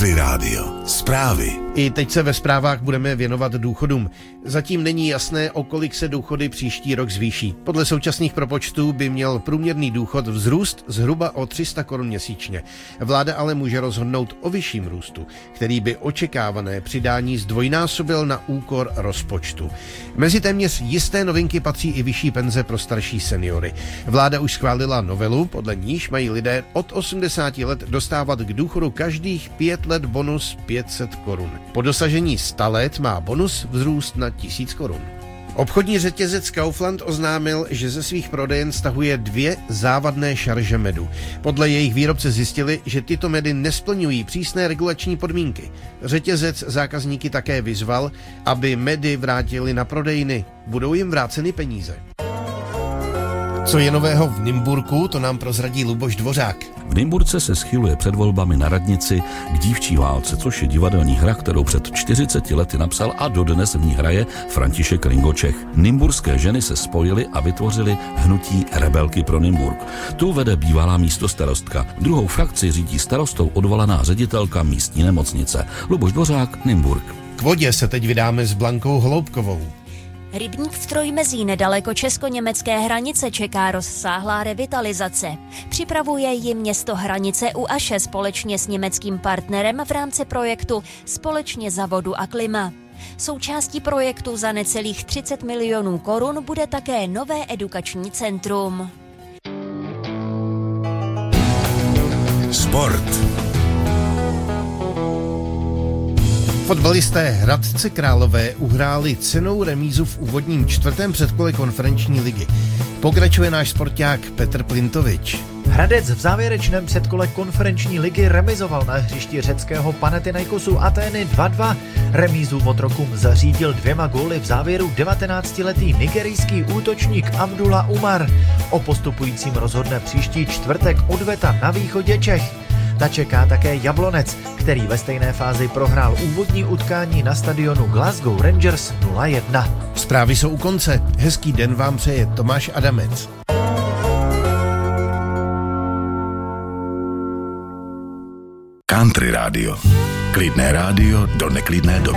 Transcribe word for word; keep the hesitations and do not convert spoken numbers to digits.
Country Rádio. Zprávy. I teď se ve zprávách budeme věnovat důchodům. Zatím není jasné, o kolik se důchody příští rok zvýší. Podle současných propočtů by měl průměrný důchod vzrůst zhruba o tři sta korun měsíčně. Vláda ale může rozhodnout o vyšším růstu, který by očekávané přidání zdvojnásobil na úkor rozpočtu. Mezi téměř jisté novinky patří i vyšší penze pro starší seniory. Vláda už schválila novelu, podle níž mají lidé od osmdesáti let dostávat k důchodu každých pět let bonus pět set korun. Po dosažení sta let má bonus vzrůst na tisíc korun. Obchodní řetězec Kaufland oznámil, že ze svých prodejen stahuje dvě závadné šarže medu. Podle jejich výrobce zjistili, že tyto medy nesplňují přísné regulační podmínky. Řetězec zákazníky také vyzval, aby medy vrátili na prodejny. Budou jim vráceny peníze. Co je nového v Nymburku, to nám prozradí Luboš Dvořák. V Nymburce se schyluje před volbami na radnici k Dívčí válce, což je divadelní hra, kterou před čtyřiceti lety napsal a dodnes v ní hraje František Ringočech. Nymburské ženy se spojily a vytvořily hnutí Rebelky pro Nymburk. Tu vede bývalá místostarostka. Druhou frakci řídí starostou odvolaná ředitelka místní nemocnice. Luboš Dvořák, Nymburk. K vodě se teď vydáme s Blankou Holoubkovou. Rybník v Trojmezí nedaleko česko-německé hranice čeká rozsáhlá revitalizace. Připravuje ji město Hranice u Aše společně s německým partnerem v rámci projektu Společně za vodu a klima. Součástí projektu za necelých třicet milionů korun bude také nové edukační centrum. Sport. Fotbalisté Hradce Králové uhráli cennou remízu v úvodním čtvrtém předkole konferenční ligy. Pokračuje náš sporták Petr Plintovič. Hradec v závěrečném předkole konferenční ligy remizoval na hřišti řeckého Panathinaikosu Atény dva dva. Remízu otrokům zařídil dvěma góly v závěru devatenáctiletý nigerijský útočník Abdullah Umar. O postupujícím rozhodne příští čtvrtek odveta na východě Čech. Ta čeká také Jablonec, který ve stejné fázi prohrál úvodní utkání na stadionu Glasgow Rangers nula jedna. Zprávy jsou u konce. Hezký den vám přeje Tomáš Adamec. Country Rádio. Klidné rádio do neklidné doby.